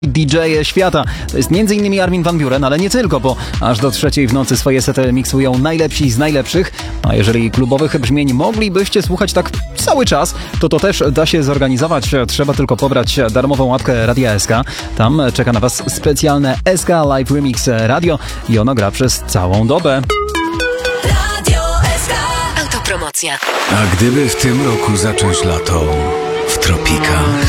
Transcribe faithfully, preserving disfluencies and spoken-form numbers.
D J świata. To jest między innymi Armin van Buuren, ale nie tylko, bo aż do trzeciej w nocy swoje sety miksują najlepsi z najlepszych. A jeżeli klubowych brzmień moglibyście słuchać tak cały czas, to to też da się zorganizować. Trzeba tylko pobrać darmową łapkę Radia S K. Tam czeka na Was specjalne S K Live Remix Radio i ono gra przez całą dobę. Radio S K. Autopromocja. A gdyby w tym roku zacząć lato w tropikach?